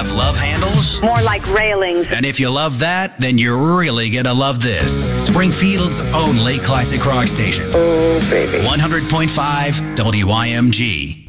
have love handles? More like railings. And if you love that, then you're really gonna love this. Springfield's only classic rock station. Oh, baby. 100.5 WIMG.